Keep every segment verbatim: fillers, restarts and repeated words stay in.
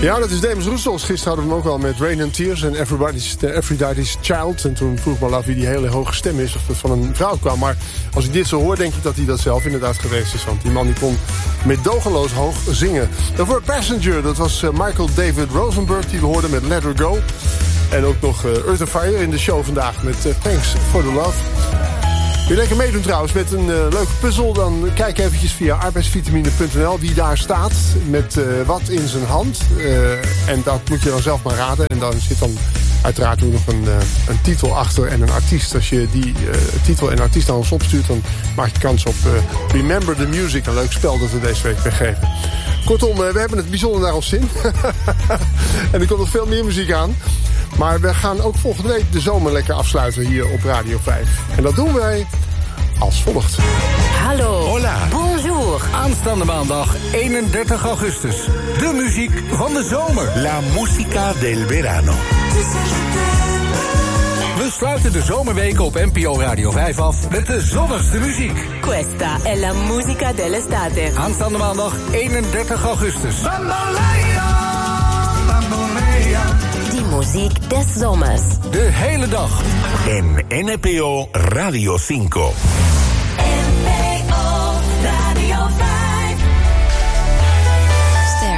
Ja, dat is Demis Roussos. Gisteren hadden we hem ook al met Rain and Tears en Everybody's, uh, Everybody's Child. En toen vroeg me af wie die hele hoge stem is, of dat van een vrouw kwam. Maar als ik dit zo hoor, denk ik dat hij dat zelf inderdaad geweest is. Want die man die kon meedogenloos hoog zingen. Daarvoor Passenger, dat was uh, Michael David Rosenberg, die we hoorden met Let Her Go. En ook nog uh, Earth and Fire in de show vandaag met uh, Thanks for the Love. Wil je lekker meedoen trouwens met een uh, leuke puzzel? Dan kijk eventjes via arbeidsvitamine punt n l wie daar staat met uh, wat in zijn hand. Uh, en dat moet je dan zelf maar raden. En dan zit dan uiteraard ook nog een, uh, een titel achter en een artiest. Als je die uh, titel en artiest aan ons opstuurt, dan maak je kans op uh, Remember the Music. Een leuk spel dat we deze week weggeven. Kortom, uh, we hebben het bijzonder naar ons zin. En er komt nog veel meer muziek aan. Maar we gaan ook volgende week de zomer lekker afsluiten hier op Radio vijf. En dat doen wij als volgt. Hallo. Hola. Bonjour. Aanstaande maandag eenendertig augustus. De muziek van de zomer. La música del verano. We sluiten de zomerweken op N P O Radio vijf af met de zonnigste muziek. Questa è la musica dell'estate. Aanstaande maandag eenendertig augustus. Die muziek des zomers. De hele dag. En N P O Radio cinco. N P O Radio vijf. Ster.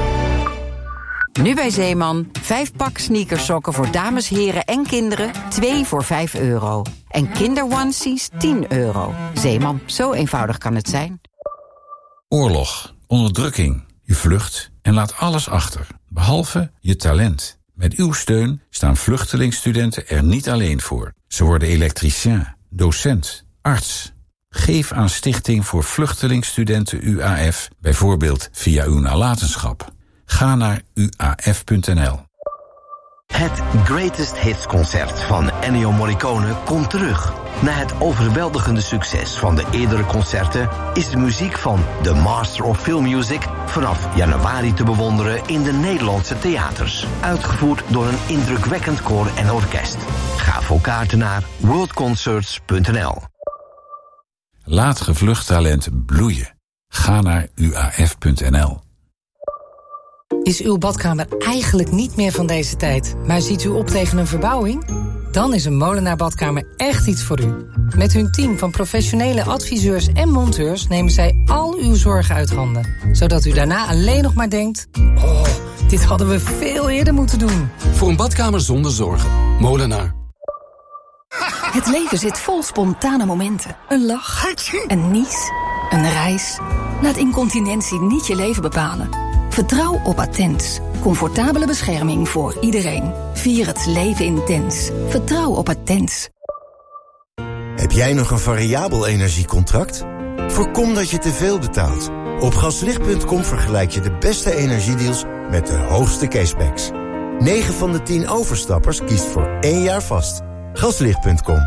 Nu bij Zeeman. Vijf pak sneakersokken voor dames, heren en kinderen. Twee voor vijf euro. En kinderonesies tien euro. Zeeman, zo eenvoudig kan het zijn. Oorlog, onderdrukking. Je vlucht en laat alles achter. Behalve je talent. Met uw steun staan vluchtelingstudenten er niet alleen voor. Ze worden elektricien, docent, arts. Geef aan Stichting voor Vluchtelingstudenten U A F, bijvoorbeeld via uw nalatenschap. Ga naar u a f punt n l. Het Greatest Hits concert van Ennio Morricone komt terug. Na het overweldigende succes van de eerdere concerten is de muziek van The Master of Film Music vanaf januari te bewonderen in de Nederlandse theaters. Uitgevoerd door een indrukwekkend koor en orkest. Ga voor kaarten naar world concerts punt n l. Laat gevlucht talent bloeien. Ga naar u a f punt n l. Is uw badkamer eigenlijk niet meer van deze tijd, maar ziet u op tegen een verbouwing? Dan is een Molenaar Badkamer echt iets voor u. Met hun team van professionele adviseurs en monteurs nemen zij al uw zorgen uit handen. Zodat u daarna alleen nog maar denkt, oh, dit hadden we veel eerder moeten doen. Voor een badkamer zonder zorgen. Molenaar. Het leven zit vol spontane momenten. Een lach, een nies, een reis. Laat incontinentie niet je leven bepalen. Vertrouw op Attens. Comfortabele bescherming voor iedereen. Vier het leven intens. Vertrouw op Attens. Heb jij nog een variabel energiecontract? Voorkom dat je te veel betaalt. Op gaslicht punt com vergelijk je de beste energiedeals met de hoogste cashbacks. negen van de tien overstappers kiest voor één jaar vast. gaslicht punt com.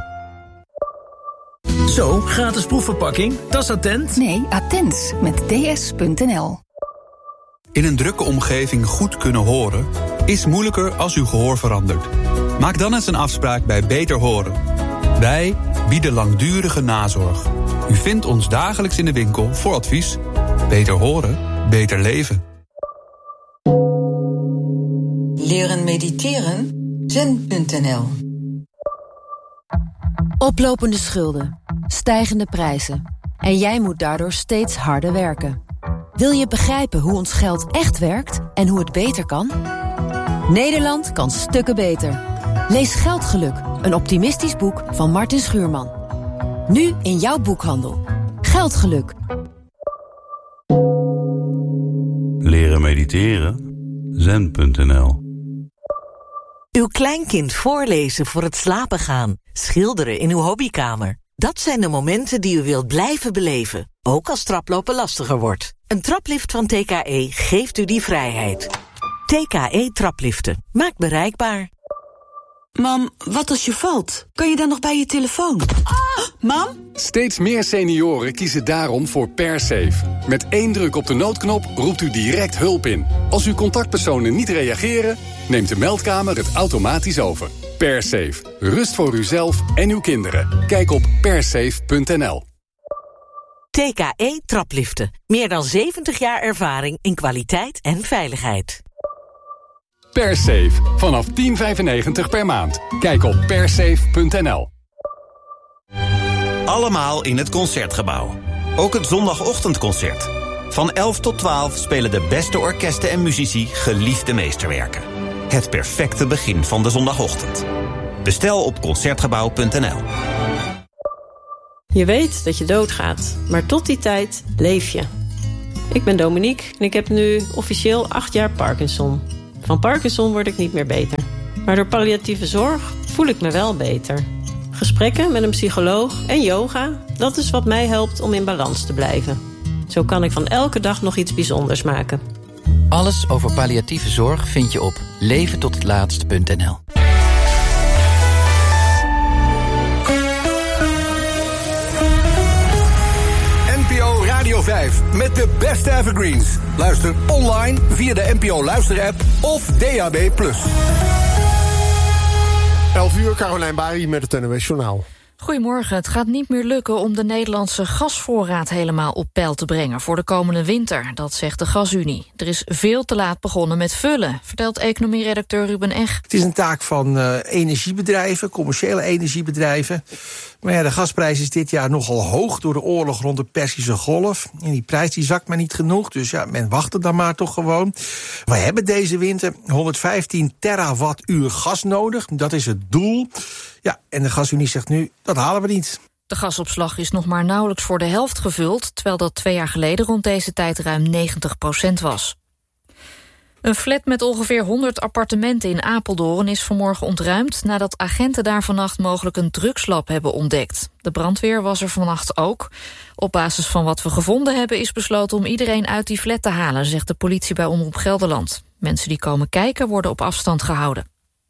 Zo, gratis proefverpakking. Dat is Attent? Nee, Attens met d s punt n l. In een drukke omgeving goed kunnen horen is moeilijker als uw gehoor verandert. Maak dan eens een afspraak bij Beter Horen. Wij bieden langdurige nazorg. U vindt ons dagelijks in de winkel voor advies. Beter horen, beter leven. Leren mediteren? zen punt n l. Oplopende schulden, stijgende prijzen. En jij moet daardoor steeds harder werken. Wil je begrijpen hoe ons geld echt werkt en hoe het beter kan? Nederland kan stukken beter. Lees Geldgeluk, een optimistisch boek van Martin Schuurman. Nu in jouw boekhandel. Geldgeluk. Leren mediteren? zen punt n l. Uw kleinkind voorlezen voor het slapen gaan. Schilderen in uw hobbykamer. Dat zijn de momenten die u wilt blijven beleven. Ook als traplopen lastiger wordt. Een traplift van T K E geeft u die vrijheid. T K E trapliften. Maakt bereikbaar. Mam, wat als je valt? Kan je dan nog bij je telefoon? Ah, mam? Steeds meer senioren kiezen daarom voor PerSafe. Met één druk op de noodknop roept u direct hulp in. Als uw contactpersonen niet reageren, neemt de meldkamer het automatisch over. PerSafe. Rust voor uzelf en uw kinderen. Kijk op persafe punt n l. T K E trapliften. Meer dan zeventig jaar ervaring in kwaliteit en veiligheid. Persafe, vanaf tien vijfennegentig per maand. Kijk op persafe punt n l. Allemaal in het Concertgebouw. Ook het zondagochtendconcert. Van elf tot twaalf spelen de beste orkesten en muzici geliefde meesterwerken. Het perfecte begin van de zondagochtend. Bestel op concertgebouw punt n l. Je weet dat je doodgaat, maar tot die tijd leef je. Ik ben Dominique en ik heb nu officieel acht jaar Parkinson. Van Parkinson word ik niet meer beter. Maar door palliatieve zorg voel ik me wel beter. Gesprekken met een psycholoog en yoga, dat is wat mij helpt om in balans te blijven. Zo kan ik van elke dag nog iets bijzonders maken. Alles over palliatieve zorg vind je op leven tot het laatst punt n l. N P O Radio vijf met de beste evergreens. Luister online via de N P O Luister-app of D A B plus. elf uur, Carolijn Bari met het N O S Journaal. Goedemorgen. Het gaat niet meer lukken om de Nederlandse gasvoorraad helemaal op peil te brengen voor de komende winter. Dat zegt de Gasunie. Er is veel te laat begonnen met vullen, vertelt economieredacteur Ruben Eg. Het is een taak van uh, energiebedrijven, commerciële energiebedrijven. Maar ja, de gasprijs is dit jaar nogal hoog door de oorlog rond de Perzische Golf. En die prijs die zakt maar niet genoeg, dus ja, men wacht er dan maar toch gewoon. We hebben deze winter honderdvijftien terawattuur gas nodig. Dat is het doel. Ja, en de Gasunie zegt nu, dat halen we niet. De gasopslag is nog maar nauwelijks voor de helft gevuld, terwijl dat twee jaar geleden rond deze tijd ruim negentig procent was. Een flat met ongeveer honderd appartementen in Apeldoorn is vanmorgen ontruimd nadat agenten daar vannacht mogelijk een drugslab hebben ontdekt. De brandweer was er vannacht ook. Op basis van wat we gevonden hebben is besloten om iedereen uit die flat te halen, zegt de politie bij Omroep Gelderland. Mensen die komen kijken worden op afstand gehouden.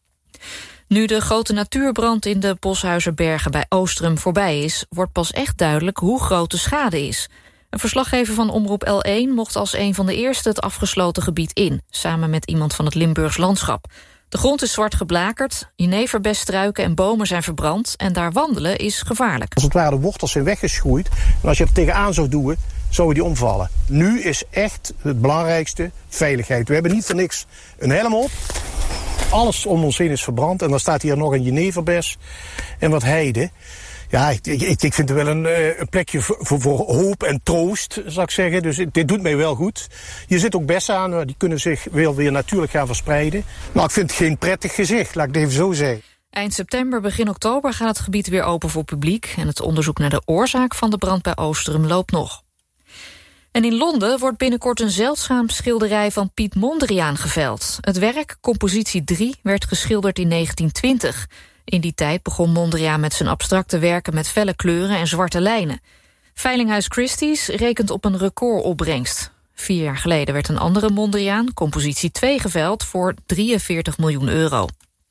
Nu de grote natuurbrand in de Boshuizerbergen bij Oostrum voorbij is, wordt pas echt duidelijk hoe groot de schade is. Een verslaggever van Omroep L één mocht als een van de eerste het afgesloten gebied in, samen met iemand van het Limburgs landschap. De grond is zwart geblakerd, jeneverbesstruiken en bomen zijn verbrand en daar wandelen is gevaarlijk. Als het ware de wortels zijn weggeschoeid en als je er tegenaan zou duwen, zou die omvallen. Nu is echt het belangrijkste veiligheid. We hebben niet voor niks een helm op. Alles om ons heen is verbrand. En dan staat hier nog een jeneverbes en wat heide. Ja, ik, ik, ik vind het wel een, een plekje voor, voor, voor hoop en troost, zou ik zeggen. Dus dit doet mij wel goed. Hier zit ook bessen aan, die kunnen zich wel weer natuurlijk gaan verspreiden. Maar ik vind het geen prettig gezicht, laat ik het even zo zeggen. Eind september, begin oktober gaat het gebied weer open voor publiek. En het onderzoek naar de oorzaak van de brand bij Oostrum loopt nog. En in Londen wordt binnenkort een zeldzaam schilderij van Piet Mondriaan geveild. Het werk, compositie drie, werd geschilderd in negentien twintig. In die tijd begon Mondriaan met zijn abstracte werken met felle kleuren en zwarte lijnen. Veilinghuis Christie's rekent op een recordopbrengst. Vier jaar geleden werd een andere Mondriaan, compositie twee, geveild voor drieënveertig miljoen euro.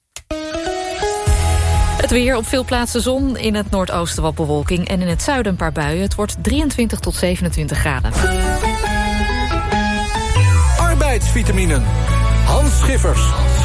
Het weer, op veel plaatsen zon, in het noordoosten wat bewolking en in het zuiden een paar buien. Het wordt drieëntwintig tot zevenentwintig graden. Arbeidsvitaminen. Hans Schiffers.